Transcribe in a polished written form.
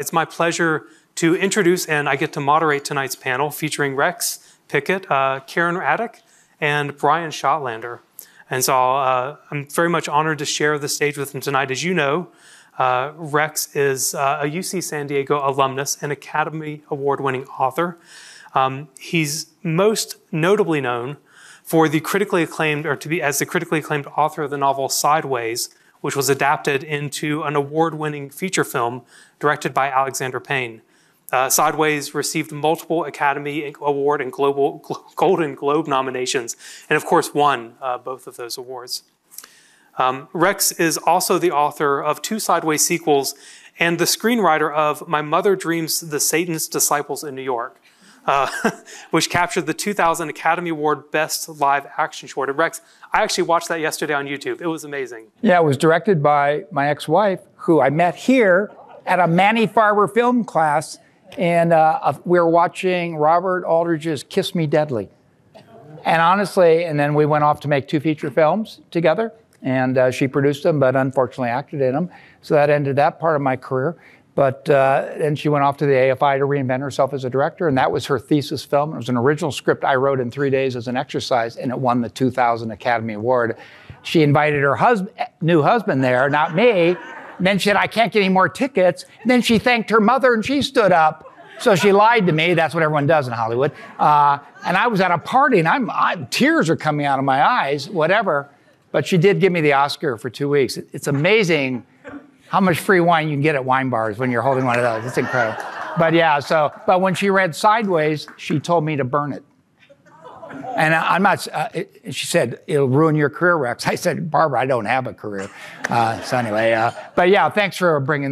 It's my pleasure to introduce and I get to moderate tonight's panel featuring Rex Pickett, Karen Raddick, and Brian Schottlander. And so I'm very much honored to share the stage with him tonight. As you know, Rex is a UC San Diego alumnus and Academy Award-winning author. He's most notably known for the critically acclaimed, as the critically acclaimed author of the novel Sideways, which was adapted into an award-winning feature film directed by Alexander Payne. Sideways received multiple Academy Award and Golden Globe nominations, and of course won both of those awards. Rex is also the author of 2 Sideways sequels and the screenwriter of My Mother Dreams the Satan's Disciples in New York, which captured the 2000 Academy Award Best Live Action Short. And Rex, I actually watched that yesterday on YouTube. It was amazing. Yeah, it was directed by my ex-wife, who I met here at a Manny Farber film class, and we were watching Robert Aldridge's Kiss Me Deadly. And honestly, and then we went off to make 2 feature films together, and she produced them, but unfortunately acted in them. So that ended that part of my career. But then she went off to the AFI to reinvent herself as a director, and that was her thesis film. It was an original script I wrote in 3 days as an exercise, and it won the 2000 Academy Award. She invited her new husband there, not me. And then she said, I can't get any more tickets. And then she thanked her mother, and she stood up. So she lied to me. That's what everyone does in Hollywood. And I was at a party, and tears are coming out of my eyes, whatever. But she did give me the Oscar for 2 weeks. It's amazing how much free wine you can get at wine bars when you're holding one of those. It's incredible. But yeah, but when she read Sideways, she told me to burn it. And I'm not, she said, it'll ruin your career, Rex. I said, Barbara, I don't have a career. So anyway, but yeah, thanks for bringing